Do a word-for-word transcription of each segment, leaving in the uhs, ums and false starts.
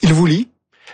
Il vous lit?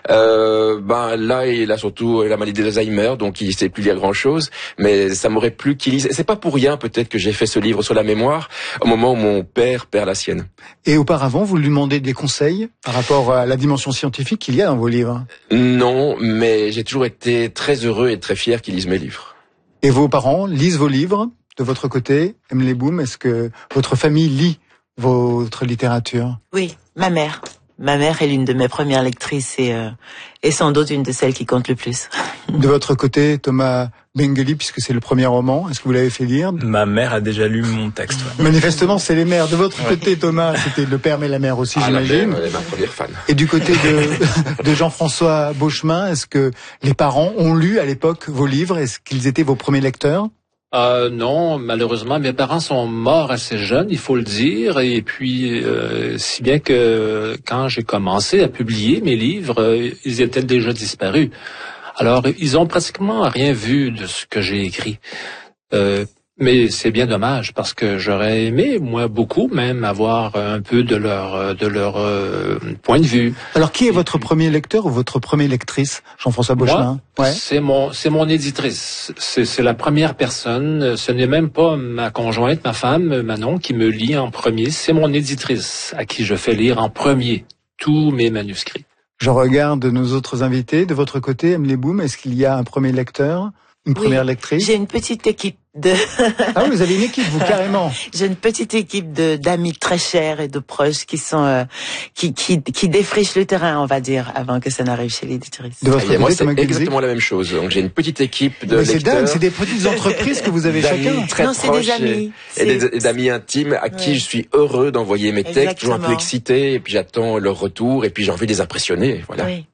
Euh, ben là, il a surtout la maladie d'Alzheimer, donc il sait plus lire grand-chose. Mais ça m'aurait plu qu'il lise. C'est pas pour rien peut-être que j'ai fait ce livre sur la mémoire au moment où mon père perd la sienne. Et auparavant, vous lui demandez des conseils par rapport à la dimension scientifique qu'il y a dans vos livres? Non, mais j'ai toujours été très heureux et très fier qu'il lise mes livres. Et vos parents lisent vos livres? De votre côté, Emily Boom, est-ce que votre famille lit votre littérature? Oui, ma mère. Ma mère est l'une de mes premières lectrices et, euh, et sans doute une de celles qui compte le plus. De votre côté, Thomas Bengeli, puisque c'est le premier roman, est-ce que vous l'avez fait lire? Ma mère a déjà lu mon texte. Ouais. Manifestement, c'est les mères. De votre côté, Thomas, c'était le père mais la mère aussi, ah, j'imagine. La mère, elle est ma première fan. Et du côté de, de Jean-François Beauchemin, est-ce que les parents ont lu à l'époque vos livres? Est-ce qu'ils étaient vos premiers lecteurs? Euh, non, malheureusement, mes parents sont morts assez jeunes, il faut le dire, et puis euh, si bien que quand j'ai commencé à publier mes livres, euh, ils étaient déjà disparus. Alors, ils ont pratiquement rien vu de ce que j'ai écrit. Euh, mais c'est bien dommage parce que j'aurais aimé, moi, beaucoup même avoir un peu de leur de leur euh, point de vue. Alors, qui est votre premier lecteur ou votre première lectrice, Jean-François Beauchemin? Moi, ouais. c'est mon c'est mon éditrice. C'est c'est la première personne. Ce n'est même pas ma conjointe, ma femme, Manon, qui me lit en premier. C'est mon éditrice à qui je fais lire en premier tous mes manuscrits. Je regarde nos autres invités. De votre côté, Emily Boom, est-ce qu'il y a un premier lecteur, une oui, première lectrice? J'ai une petite équipe de... ah oui, vous avez une équipe, vous, carrément. J'ai une petite équipe de d'amis très chers et de proches qui sont euh, qui qui qui défrichent le terrain, on va dire, avant que ça n'arrive chez l'éditrice. De votre côté, moi, c'est exactement la même chose. Donc j'ai une petite équipe de Mais lecteurs. C'est dingue, c'est des petites entreprises que vous avez chacun. Très non, c'est des amis. Et, et des, d'amis intimes à qui ouais. je suis heureux d'envoyer mes exactement. textes, toujours un peu excité, et puis j'attends leur retour, et puis j'ai envie de les impressionner. Voilà. Oui.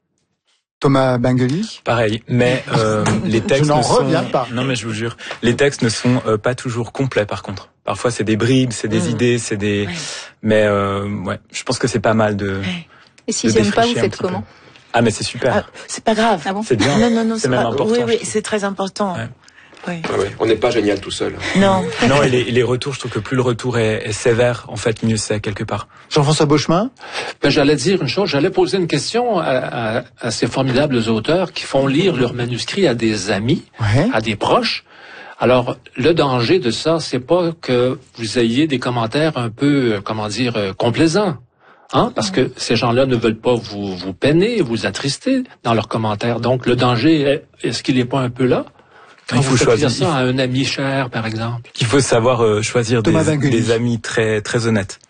Thomas Bengeli? Pareil, mais euh, les textes je n'en ne sont... reviens pas. Non, mais je vous jure, les textes ne sont euh, pas toujours complets. Par contre, parfois c'est des bribes, c'est des mmh. idées, c'est des. Ouais. Mais euh, ouais, je pense que c'est pas mal de. Ouais. Et s'ils n'aiment pas, vous faites comment? Ah, mais c'est super. Ah, c'est pas grave. Ah bon? C'est bien. Non, non, non, c'est, c'est même pas... important. Oui, oui, c'est très important. Ouais. Oui. Ah ouais, on n'est pas génial tout seul. Non. Non, et les, les retours, je trouve que plus le retour est, est sévère, en fait, mieux c'est quelque part. Jean-François Beauchemin? Ben, j'allais dire une chose, j'allais poser une question à, à, à ces formidables auteurs qui font lire leurs manuscrits à des amis, ouais. à des proches. Alors, le danger de ça, c'est pas que vous ayez des commentaires un peu, comment dire, complaisants. Hein? Parce que ces gens-là ne veulent pas vous, vous peiner, vous attrister dans leurs commentaires. Donc, le danger, est, est-ce qu'il n'est pas un peu là? Quand il faut choisir ça à un ami cher, par exemple. Il faut savoir euh, choisir des, des amis très très honnêtes.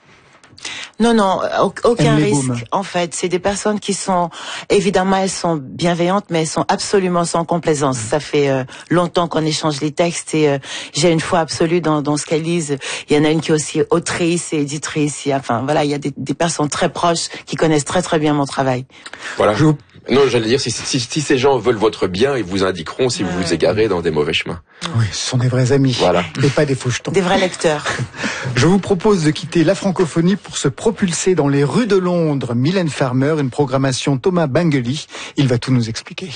Non, non, aucun Emily risque. Boom. En fait, c'est des personnes qui sont, évidemment, elles sont bienveillantes, mais elles sont absolument sans complaisance. Ça fait euh, longtemps qu'on échange les textes et euh, j'ai une foi absolue dans, dans ce qu'elles lisent. Il y en a une qui est aussi autrice et éditrice. Il y a, enfin, voilà, il y a des, des personnes très proches qui connaissent très très bien mon travail. Voilà. Je... Non, j'allais dire, si, si, si ces gens veulent votre bien, ils vous indiqueront si ouais. vous vous égarez dans des mauvais chemins. Oui, ce sont des vrais amis. Voilà. Et pas des faux jetons. Des vrais lecteurs. Je vous propose de quitter la francophonie pour se propulser dans les rues de Londres. Mylène Farmer, une programmation Thomas Bengeli. Il va tout nous expliquer.